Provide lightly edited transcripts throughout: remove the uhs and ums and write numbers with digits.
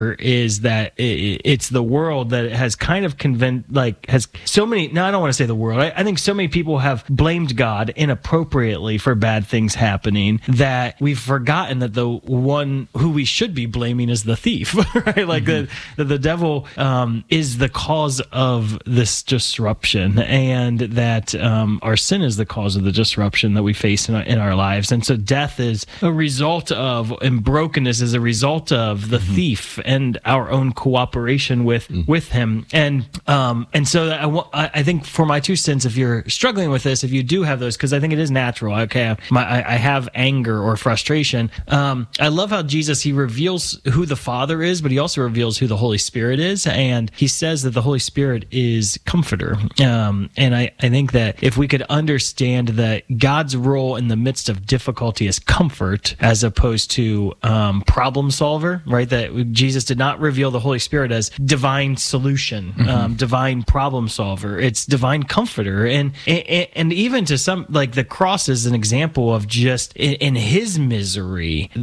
is that it's the world that has kind of has so many, no, I don't want to say the world. I think so many people have blamed God inappropriately for bad things happening that we've forgotten that the one who we should be blaming is the thief, right? Like the devil is the cause of this disruption, and that our sin is the cause of the disruption that we face in our lives. And so death is a result of, and brokenness is a result of the thief and our own cooperation with him. And so I think for my 2 cents, if you're struggling with this, if you do have those, because I think it is natural. Okay, I have anger or frustration. I love how Jesus, he reveals who the Father is, but he also reveals who the Holy Spirit is, and he says that the Holy Spirit is comforter. And I think that if we could understand that God's role in the midst of difficulty is comfort as opposed to problem solver, right? That Jesus did not reveal the Holy Spirit as divine solution, divine problem solver. It's divine comforter. And even to some, like the cross is an example of just in his misery,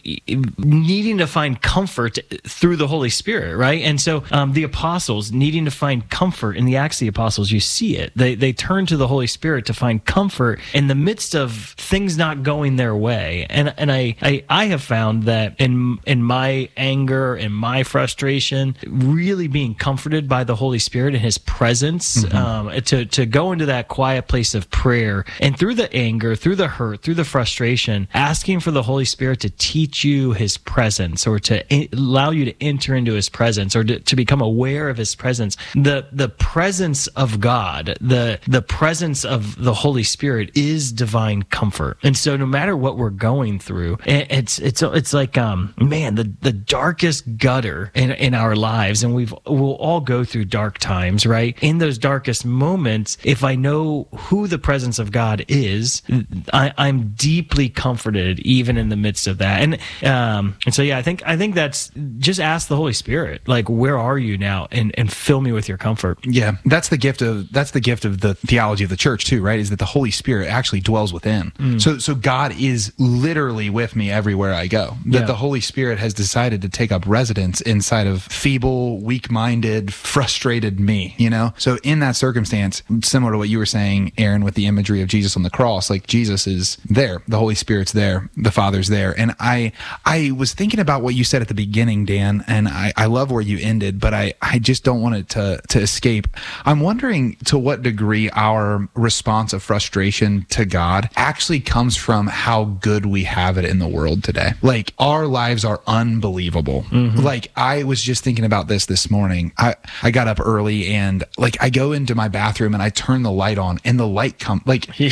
needing to find comfort through the Holy Spirit, right? And so the apostles needing to find comfort in the Acts of the Apostles, you see it. They turn to the Holy Spirit to find comfort in the midst of things not going their way. And I have found that in my anger and my frustration, really being comforted by the Holy Spirit and his presence, to go into that quiet place of prayer, and through the anger, through the hurt, through the frustration, asking for the Holy Spirit to teach you his presence, or to allow you to enter into his presence, or to become aware of his presence. The presence of God, the presence of the Holy Spirit is divine comfort. And so no matter what we're going through, it's like man, the darkest gutter in our lives, and we'll all go through dark times, right? In those darkest moments, if I know who the presence of God is, I'm deeply comforted even in the midst of that. And so yeah, I think that's, just ask the Holy Spirit, like, where are you now, and fill me with your comfort. Yeah, that's the gift of the theology of the church too, right? Is that the Holy Spirit actually dwells within. So God is literally with me everywhere I go. That the Holy Spirit has decided to take up residence inside of feeble, weak-minded, frustrated me, you know? So in that circumstance, similar to what you were saying, Aaron, with the imagery of Jesus on the cross, like Jesus is there, the Holy Spirit's there, the Father's there. And I was thinking about what you said at the beginning, Dan, and I love where you ended, but I just don't want it to escape. I'm wondering to what degree our response of frustration to God actually comes from how good we have it in the world today. Like, our lives are unbelievable. Like, I was just thinking about this morning. I got up early, and like, I go into my bathroom and I turn the light on, and the light comes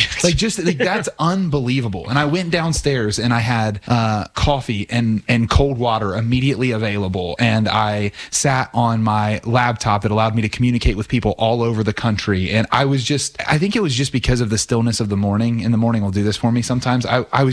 that's unbelievable. And I went downstairs and I had coffee and cold water immediately available, and I sat on my laptop that allowed me to communicate with people all over the country. And I think it was just because of the stillness of the morning. In the morning will do this for me sometimes.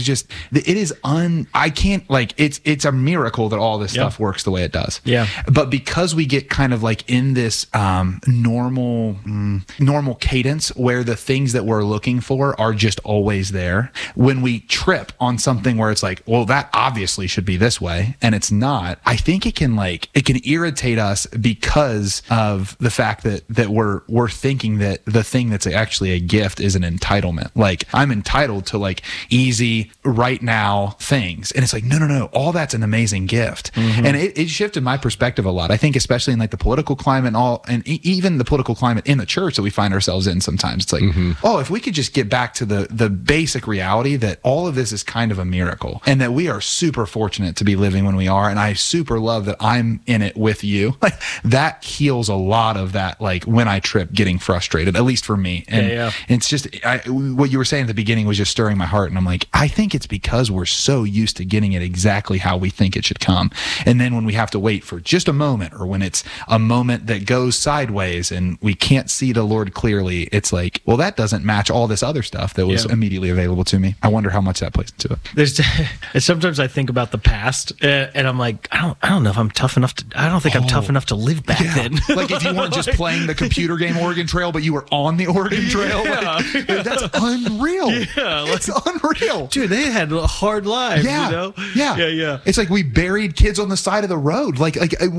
It's a miracle that all this stuff works the way it does. Yeah. But because we get kind of like in this normal cadence where the things that we're looking for are just always there, when we trip on something where it's like, well, that obviously should be this way, and it's not, I think it can irritate us because of the fact that we're thinking that the thing that's actually a gift is an entitlement. Like, I'm entitled to like easy right now things. And it's like, no, all that's an amazing gift. And it shifted my perspective a lot. I think especially in like the political climate and even the political climate in the church that we find ourselves in sometimes. It's like, if we could just get back to the basic reality that all of this is kind of a miracle, and that we are super fortunate to be living when we are. And I super love that I'm in it with you. Like, that heals a lot of that, like when I trip, getting frustrated, at least for me. And it's just, what you were saying at the beginning was just stirring my heart. And I'm like, I think it's because we're so used to getting it exactly how we think it should come. And then when we have to wait for just a moment, or when it's a moment that goes sideways and we can't see the Lord clearly, it's like, well, that doesn't match all this other stuff that was immediately available to me. I wonder how much that plays into it. Sometimes I think about the past, and I'm like, I don't know if I'm tough enough to. I don't think I'm tough enough to live back then. Like, if you weren't just playing the computer game Oregon Trail, but you were on the Oregon Trail, that's unreal. It's unreal, dude. They had hard lives. You know? Yeah. It's like we buried kids on the side of of the road. Like